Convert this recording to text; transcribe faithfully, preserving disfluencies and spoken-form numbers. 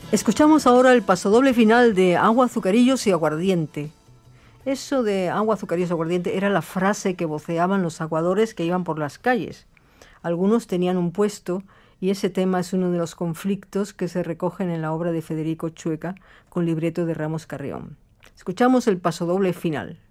Escuchamos ahora el pasodoble final de Agua, azucarillos y aguardiente. Eso de agua, azucarillos y aguardiente era la frase que voceaban los aguadores que iban por las calles. Algunos tenían un puesto y ese tema es uno de los conflictos que se recogen en la obra de Federico Chueca con libreto de Ramos Carrión. Escuchamos el pasodoble final.